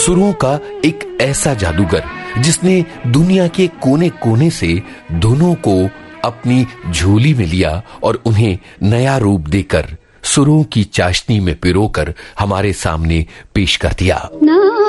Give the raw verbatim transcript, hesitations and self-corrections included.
सुरों का एक ऐसा जादूगर जिसने दुनिया के कोने कोने से धुनों को अपनी झोली में लिया और उन्हें नया रूप देकर सुरों की चाशनी में पिरोकर हमारे सामने पेश कर दिया।